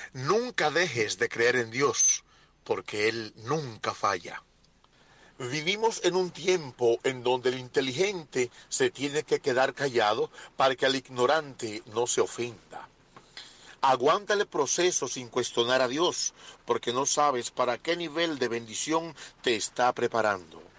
Nunca dejes de creer en Dios, porque Él nunca falla. Vivimos en un tiempo en donde el inteligente se tiene que quedar callado para que el ignorante no se ofenda. Aguanta el proceso sin cuestionar a Dios, porque no sabes para qué nivel de bendición te está preparando.